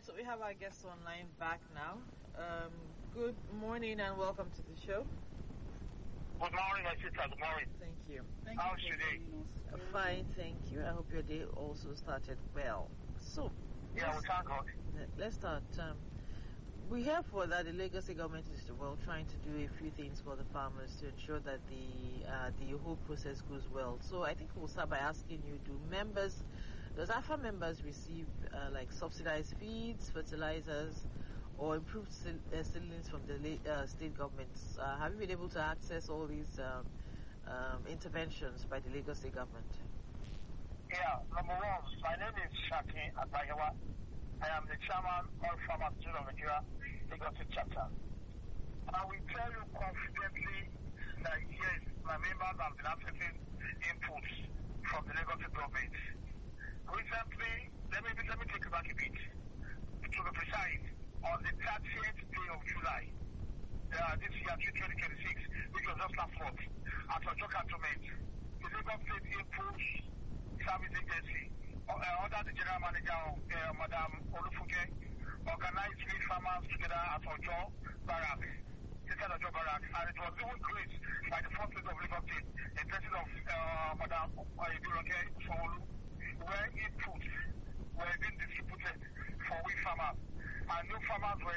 right, so we have our guests online back now. Good morning and welcome to the show. Good morning, my sister. Good morning. Thank you. How's your day? Fine, thank you. I hope your day also started well. So, Yeah, we thank God. let's start. We hear for that the Lagos State government is trying to do a few things for the farmers to ensure that the whole process goes well. So I think we'll start by asking you: does AFA members receive like subsidized feeds, fertilizers, or improved seedlings from the state governments? Have you been able to access all these interventions by the Lagos State government? Yeah, number one, my name is Shaki Abayawa. I am the chairman of Farmers Union of Nigeria, Lagos State chapter. I will tell you confidently that yes, my members have been accessing inputs from the Lagos State government. Recently, let me take you back a bit. To be precise, on the 30th day of July, this year, 2026, which was just last month, at Ojo Cantonment, the Lagos State Inputs Service Agency, under the general manager of Madam Olufuke, organized three farmers together at Ojo Barrack, inside Ojo Barrack, and it was even great by the first lady of Lagos State, in person of Madam Ibiroke Sowolu, where inputs were being distributed for we farmers. And new farmers were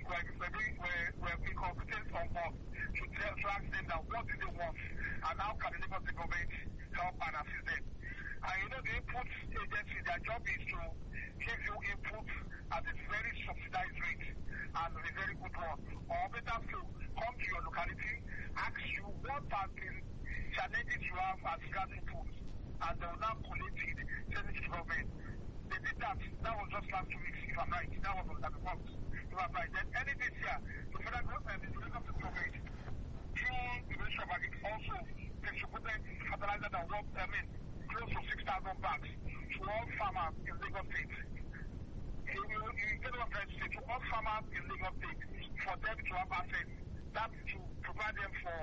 incorporated on board to ask them that what do they want and how can the Lagos State government help and assist them. And you know the input agency, their job is to give you input at a very subsidized rate and a very good one. Or better still, come to your locality, ask you what have been challenges you have as regards inputs, and they will now collect it, send it to the government. They did that. That was just last 2 weeks, if I'm right. That was on the month, if I'm right. Then early this year, the federal government, the Lagos State government, through the Ministry of Agriculture, also distributed fertilizer that was, close to 6,000 bags to all farmers in Lagos State. You get what I'm trying to say, to all farmers in Lagos State, for them to have access, that's to provide them for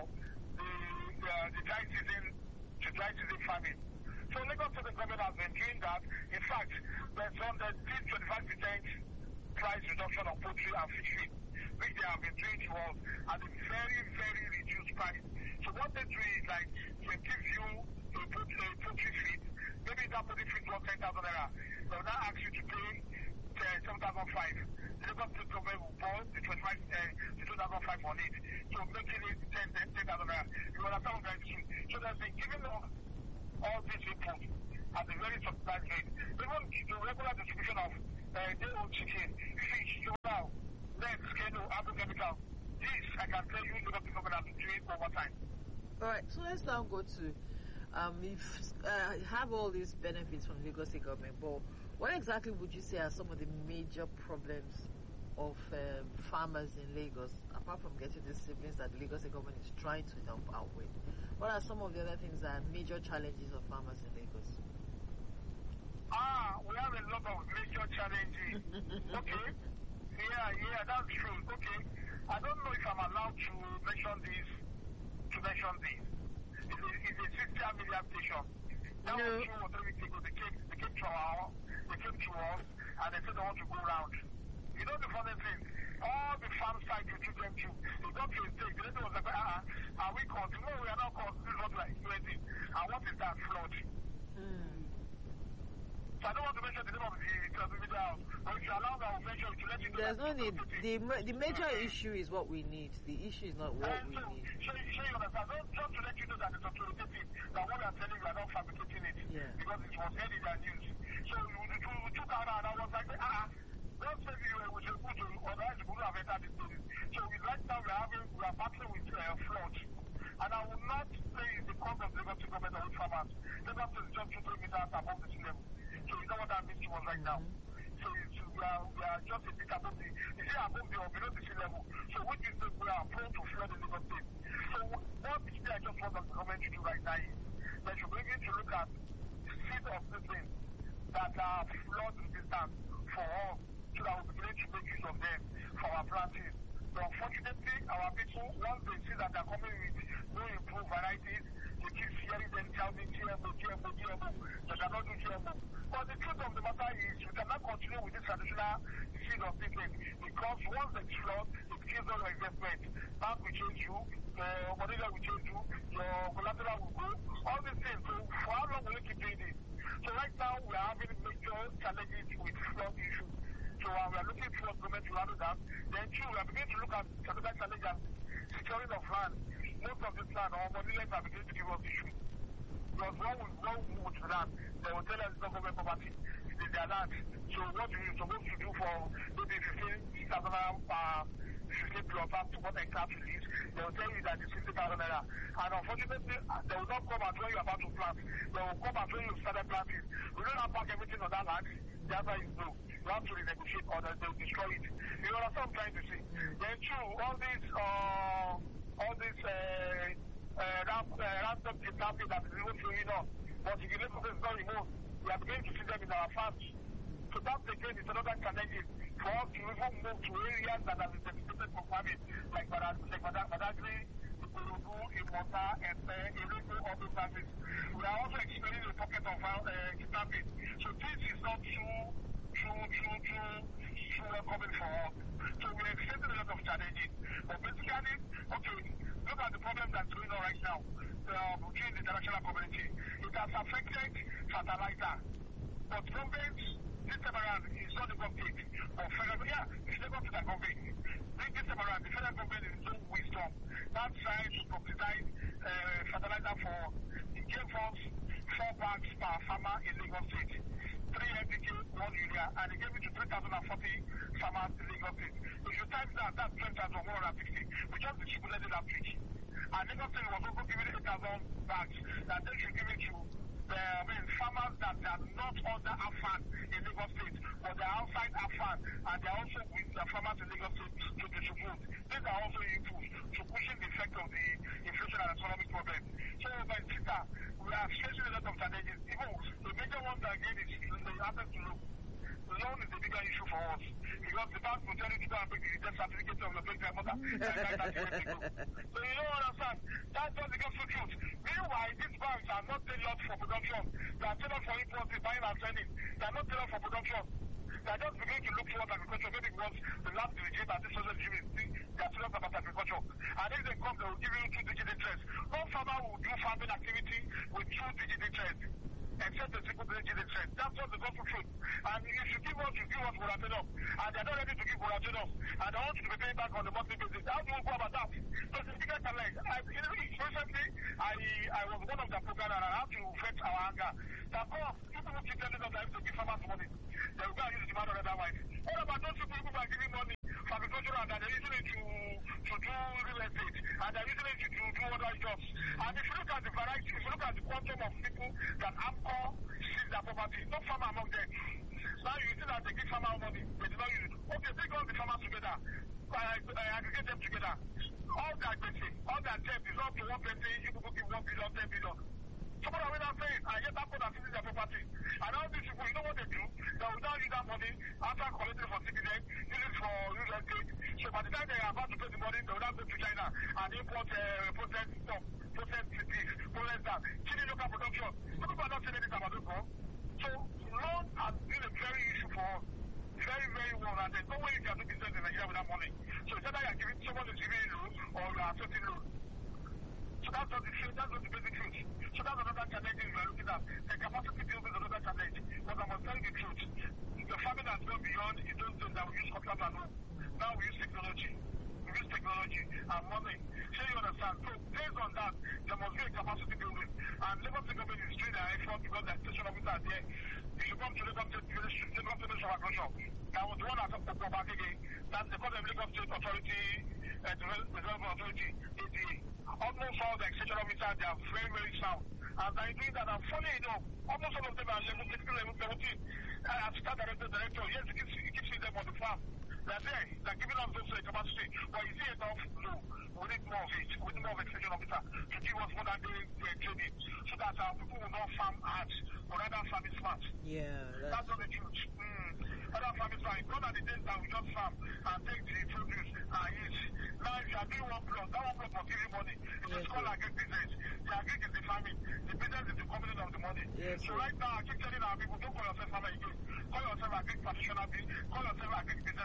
the dry season farming. So Lagos State government has been doing that. In fact, there's on the 25% price reduction of poultry and fish feed, which they have been doing to us at a very, very reduced price. So what they do is like, they give you a poultry feed, maybe that poultry feed was 10,000 naira. They will now ask you to pay 7,500. The Lagos State government will borrow the 2,500 on it, so making it 10,000 naira. You understand what I'm saying? So they've been giving us all these inputs at a very subsidized rate. Even the regular distribution of day-old chicken, fish, now, net, schedule, agrochemical. This, I can tell you, Lagos State government has been doing over time. All right, so let's now go to have all these benefits from Lagos State government, but what exactly would you say are some of the major problems of farmers in Lagos, apart from getting the siblings that the Lagos State government is trying to help out with? What are some of the other things that are major challenges of farmers in Lagos? We have a lot of major challenges. Okay. Yeah, that's true. Okay. I don't know if I'm allowed to mention this. It's a 60 million station. That was true 3 weeks ago. They came to us and they said they want to go round. You know the funny thing? All the farm sites we took them to, they got to a stage. The lady was like, are we caught? No, we are not caught. This is what we are experiencing. And what is that? Flood. So I don't want to mention the name of the transmission house, but if you allow me, I will mention it to let you know. There's no need. The major issue is what we need. The issue is not what we need. So you understand? Just to let you know that it's authoritative, that what I'm telling you, we are not fabricating it. Yeah. Because it was heard in their news. So we took out and I was like, don't say you were able to, otherwise you wouldn't have entered this building. So right now we are battling with flood. And I will not say it's the cause of the Lagos State government or with farmers. Lagos State is just 2 meters above the sea level. So you know what that means to us right now. So we are just a bit above above the or below the sea level. So which is that we are prone to flood in Lagos State. So what I just want the government to do right now is that you begin to look at the seed of the things that are flood resistant for us, so that we begin to make use of them for our planting. But unfortunately, our people, once they see that they're coming with no improved varieties, they keep hearing them shouting GMO, GMO, GMO. They cannot do GMO. But the truth of the matter is, we cannot continue with this traditional seed of thinking. Because once it's flawed, it kills all your investment. Bank will change you, your money will change you, your collateral will go, all these things. So for how long will you keep doing this? So right now we are having major challenges with flood issues. So we are looking for government to handle that. Then two, we are beginning to look at another challenge as securing of land. Most of this land, our money lenders are beginning to give us issues. Because when we move to land, they will tell us it's not government property. It is their land. So what you're supposed to do for maybe 15,000 plus up to what hectare to lease, they will tell you that it's 50,000 naira. And unfortunately, they will not come at when you're about to plant. They will come at when you started planting. We don't have back everything on that land. The answer is no. You have to renegotiate or they will destroy it. You know what I'm trying to say? Then two, all these random kidnapping that is even going on. But if you look at this not removed, we are beginning to see them in our farms. So that again is another challenge for us to even move to areas that have been dedicated for farming, like Badagry, Ikorodu, Imota, and Erego, all those farmers. We are also experiencing a pocket of kidnapping. So this is not too welcoming for us. So we are facing a lot of challenges. But basically, okay, look at the problem that's going on right now between the international community. It has affected fertilizer. But government, this time around, is not the government. But federal, it's the government that government. This time around, the federal government is no wisdom. That's trying to subsidize fertilizer for, it gave us 4 bags per farmer in Lagos State. 3 NPK, 1 urea, and it gave it to 3,040 farmers in Lagos State. If you times that, that's 10,160. We just distributed it last week. And Lagos State was also giving 8,000 bags that they should give it to farmers that are not under AFAN in Lagos State, but they are outside AFAN, and they are also with the farmers in Lagos State to distribute. These are also inputs to pushing the effect of the inflation and economic problem. So, my sister, we are facing a lot of challenges. Even the major one that again is the access to loan. Loan is the bigger issue for us because the bank will tell you to go and make the death certificate of your great grandmother. So you don't understand. That's just the gospel truth. Meanwhile, these banks are not tailored for production. They are tailored for import, buying and selling. They are not tailored for production. They are just beginning to look towards agriculture. Maybe because the last regime and this social regime they are serious about agriculture. And if they come, they will give you 2-digit interest. No farmer will do farming activity with 2-digit interest. Except the single digit interest. That's just the gospel truth. And if you give us Boratenos. And they're not ready to give Boratenos. And they want you to be paying back on the monthly basis. How do you go about that? So it's a bigger challenge. Recently, I was one of the program and I had to fetch our anger. That people who keep telling us that to give farmers money. They will go and use the demand on otherwise. What about those people who are giving money for agriculture and they're using it to do real estate and they're using it to do other jobs? And if you look at the variety, if you look at the quantum of people that AMCO sees their property, no farmer among them. Now you see that they give farmer money, they do not use it. Okay, bring all the farmers together, aggregate them together. All their debt is up to 120, you people give 1 billion, 10 billion. Somebody are not saying, I get that for that their property. And all these people, you know what they do? They will now use that money after collecting for CBN, use it for real estate. So by the time they are about to pay the money, they will now go to China and import processed stuff, processed cities, processed that, killing local production. People are not saying anything about this, bro. So loan has been a very issue for us. Very, very well, and there's no way you can do business in Nigeria without money. So it's either you're giving someone is giving you loan or you're accepting loan. So that's not the truth, that's not the basic truth. So that's another challenge we're looking at. The capacity build is another challenge. But I must tell you the truth. The farming has gone beyond it those days that we use cutlass and home. Now we use technology. We use technology and money. So you understand. So based on that, there must be a capacity building. And Lagos State government is doing their effort because the station officers there. If you come to Lagos State Ministry of Agriculture, that was the one that took back again. That's the Lagos State Authority, Development Authority, ADA. Almost all the extension officers, they are very, very sound. And by doing that, I'm funny enough, almost all of them are level 16, level 17. Assistant director, yes, you keep seeing them on the farm. They're there, they're giving us those capacity. But is it enough? No. We need more of it. We need more of extension officer to give us more than training. So that our people will not farm hard, but rather farm smart. Yeah. That's not the truth. Other farming smart. Gone are the days that we just farm and take the produce and eat. Now if you are doing one plot, that one plot must give you money. It's called agric business. The agric is the farming. The business is the component of the money. Yes, so right now, I keep telling our people, don't call yourself farmer again. Call yourself agric practitioner.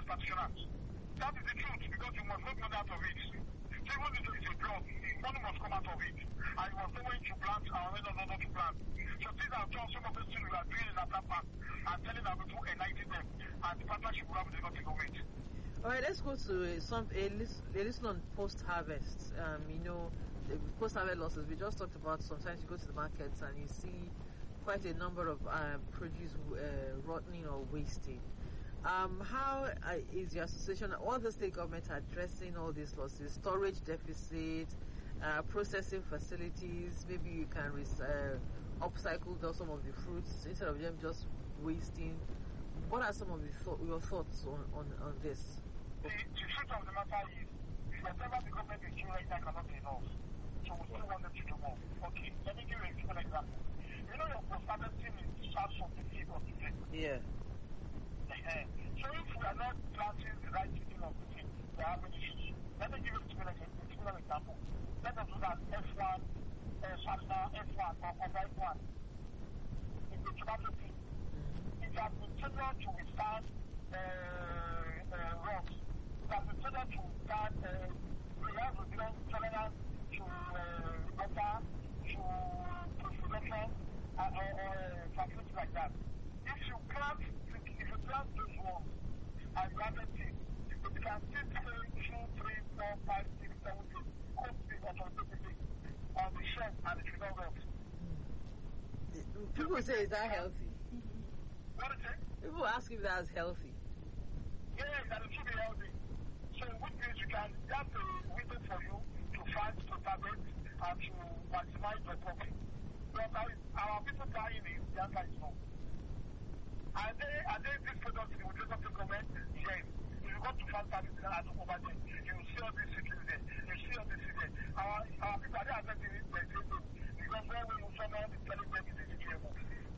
practitioners. That is the truth, because you must make money out of it. So even if it's a job, the money must come out of it. And you must know when to plant and when not to plant. So these are just some of the things we are doing in After Park and telling our people, enlighten them. And the partnership we have with the Lagos government. All right, let's go to a listen on post-harvest. The post-harvest losses. We just talked about sometimes you go to the markets and you see quite a number of produce rotting or wasting. How is your association, all the state government addressing all these losses, storage deficit, processing facilities? Maybe you can upcycle some of the fruits instead of them just wasting. What are some of your thoughts on this? The truth of the matter is, whatever the government is doing right now cannot be enough. So we still want them to do more. Okay, let me give you a simple example. You know your post-harvest team is starts from the field of the thing. Yeah. So if we are not planting the right seeding of the thing, we are having issues. Let me give you a similar example. Let us do that F1, Sasna, F1, or Right 1. In the tomato thing, it has been tailored to withstand rocks. It has been tailored to withstand tolerance to water, to production, facilities like that. If you plant those ones and you have a team, it can still stay 2, 3, 4, 5, 6, 7 days, constantly automatically on the shelf and it will not rot. People say, is that healthy? What is it? People ask if that's healthy. Yeah, that it should be healthy. So which means that's a window for you to find, to target, and to maximize your profit. But our people buying it, the answer is no. Are they these products in the Lagos government? Yes. If you go to farm services and over there, you will see all these cities there. You see all these cities there. Our people, are they affecting it? They say no. Because when we someone is telling them it's a GMO.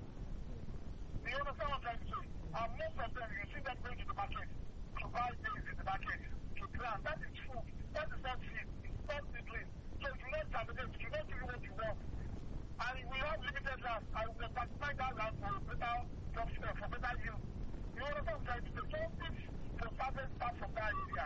You understand what I'm trying to say? And most of them, you see them going to the market to buy things in the market, to plant. That is food. That is not seed. It's not seedling. So if you not terminate, you don't give what you want. And we have limited land. I will maximize that land for better yield. You understand what I'm trying to say? So if the farmers start from that area,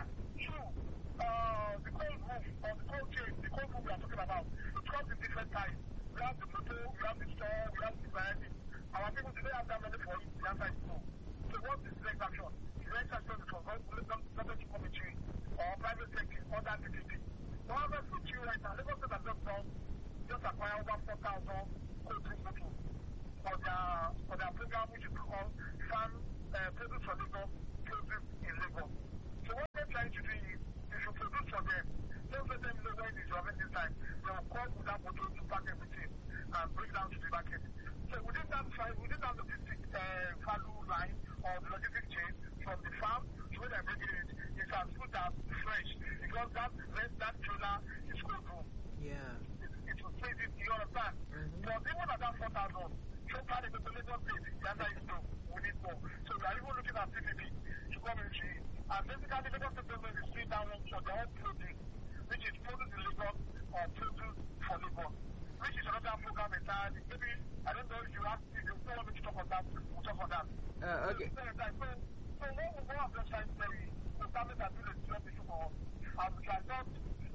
the cold roof or the cold chain, the cold roof we are talking about, it comes in different types. We have the motor, we have the store, we have the variety. Our people, do they have that money for it? The answer is no. So what is the next action? The next action is for government committee or private sector or that entity. However, for you right now, Lagos State has just acquire over 4,000 cold roof motors for their program, which is called Farm Produce for Lagos, Produce in Lagos. So what they're trying to do is, if you produce for them, just let them know when it's your harvesting time. They will come with that motor to pack everything and bring down to the market. So within that logistic value line or the logistic chain from the farm to where they're bringing it, it's as good as fresh because that trailer is cold room. Yeah. It will save it, you understand? But even at that 4,000, so far the Lagos State, the answer is no. We need more. So we are even looking at PPP to come into it. And basically, the Lagos State government is doing that one for their own produce, which is produce in Lagos or produce for Lagos, which is another program entirely. Maybe, I don't know if you don't want me to talk on that, we'll talk on that. Okay. So what I'm just trying to say is, the government has been a job issue for us. And we cannot,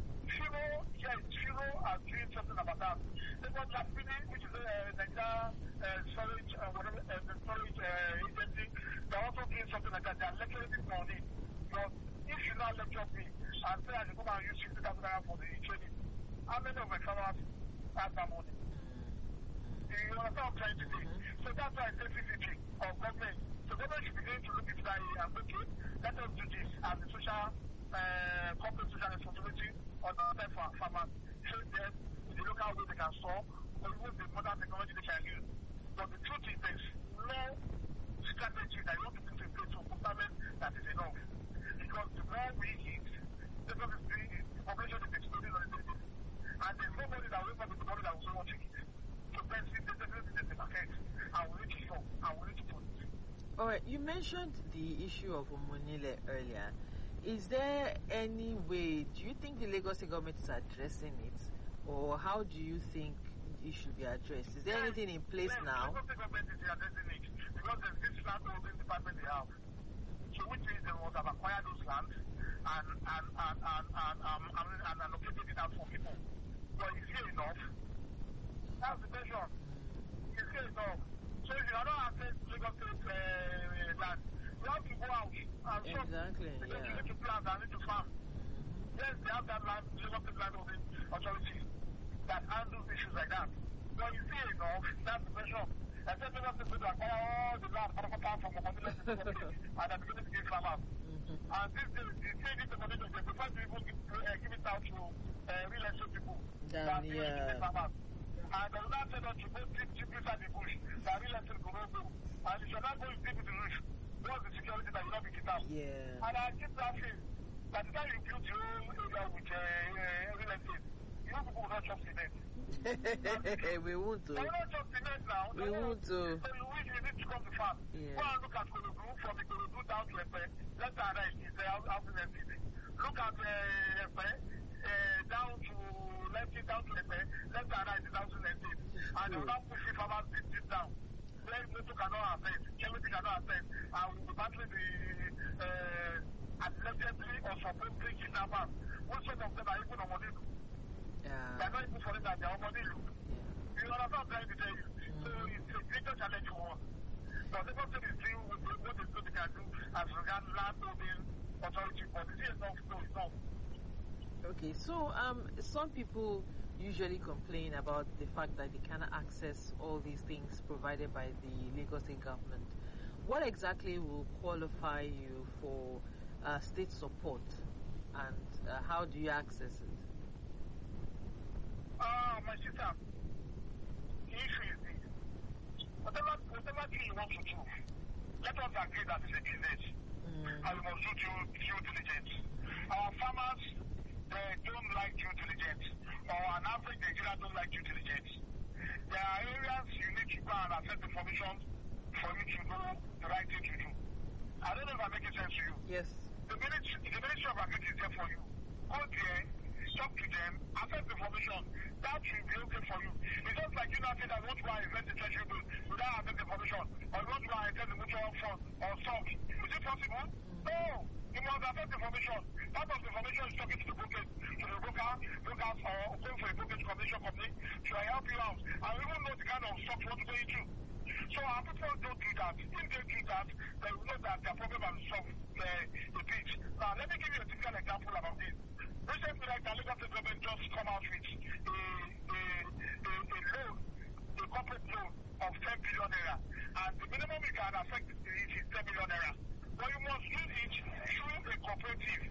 Shiro are doing something about that. Lagos Lapini, which is Nigeria storage, the storage agency, they're also doing something like that. They're lecturing people on it. But if you not lecture me and say I should come and use 50,000 for the training, how many of my farmers have that money? You understand what I'm trying to say? So that's why I say PPP or government. So government should begin to look into that area and okay, let us do this as a social, corporate social responsibility on the farmers. Train them in the local way they can store or even the modern technology they can use. But the truth is there's no strategy that you want to put in place for government that is enough. Because the more we eat, the population is exploding on a daily basis. And there's nobody that will ever be the money that will want to eat. So basically, there's a market, and we need to shop, and we need to put it. All right, you mentioned the issue of Omonile earlier. Is there any way, do you think the Lagos State government is addressing it? Or how do you think it should be addressed? Is there anything in place now? The Lagos State government is addressing it because there's this land holding department they have. So which means they must have acquired acquire those lands and allocate it out for people. But is it enough? That's the question. Is it enough? So if you are not access Lagos State land, you have to go out and shop. Exactly, Because you need to plant and need to farm. Yes, they have that land, Lagos State land holding authority that handles issues like that. But is it enough? That's the question. Except Lagos State will acquire all the land from Omodule's and they're beginning to give farmers. And this day, the state is going to prefer to even give it out to real estate people. Then, yeah. And the last said that you go deep inside the bush, the real estate will not go. And if you're not going deep in the bush, what's the security that you're not picking up? Yeah. And I keep laughing. By the time you build your own area with real estate, you know people will not chop cement. We won't do. They will not chop cement now. We won't do. So you wish you need to come to farm. Yeah. Go and look at Kolobu, from the Kolobu down to Epe, left and right is the housing estate. Look at Epe, down to down to Epe, left and right is housing estate. And they will not push the farmers deep down. Where motor cannot affect, chemistry cannot affect, and we will battling the allegedly or supposedly kidnappers. Most of them are even on Modilu. They are not even for it that they are on Modilu. You understand what I'm trying to tell you? So it's a greater challenge for us. But the person is doing what they can do as regards land holding authority, but it is not, no, it's not. Okay, so some people usually complain about the fact that they cannot access all these things provided by the Lagos State government. What exactly will qualify you for state support, and how do you access it? My sister, the issue is this. Whatever thing you want to do, let us agree that it's a business. And we must do due diligence. Our farmers, they don't like due diligence. Or an average Nigerian don't like due diligence. There are areas you need to go and access information for you to know the right thing to do. I don't know if I'm making sense to you. Yes. The Ministry of Agriculture is there for you. Go there, talk to them, access the information. That will be okay for you. It's just like you now say that I want to go and invest in treasury bill without access the information. Or you want to go and invest in mutual fund or stock. Is it possible? No. You must access the information. Part of the information is talking to the brokers, or going for a brokerage commission company to help you out. And we don't know the kind of stock you want to go into. So our people don't do that. If they do that, they will know that